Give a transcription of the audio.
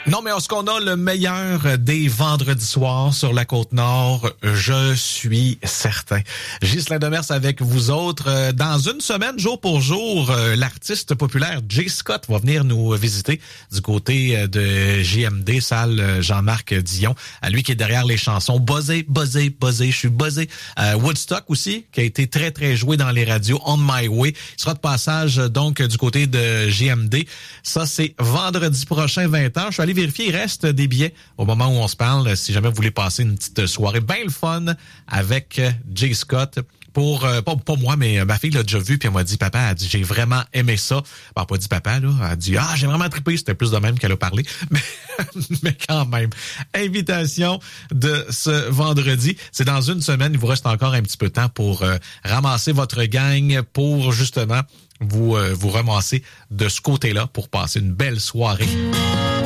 Non, mais est-ce qu'on a le meilleur des vendredis soirs sur la Côte-Nord? Je suis certain. Ghislain Demers avec vous autres. Dans une semaine, jour pour jour, l'artiste populaire J. Scott va venir nous visiter du côté de JMD, salle Jean-Marc Dion. À lui qui est derrière les chansons Buzzé, Buzzé, Buzzé, je suis buzzé. Woodstock aussi, qui a été très, très joué dans les radios. On My Way. Il sera de passage donc du côté de JMD. Ça, c'est vendredi prochain, 20h. Je suis allé vérifier, il reste des billets au moment où on se parle. Si jamais vous voulez passer une petite soirée bien le fun avec J. Scott. Pour pas moi, mais ma fille l'a déjà vu, puis elle m'a dit, papa, elle a dit, j'ai vraiment aimé ça. Elle n'a pas dit papa, là. Elle a dit, j'ai vraiment trippé. C'était plus de même qu'elle a parlé. Mais quand même. Invitation de ce vendredi. C'est dans une semaine. Il vous reste encore un petit peu de temps pour ramasser votre gang, pour justement vous ramasser de ce côté-là, pour passer une belle soirée.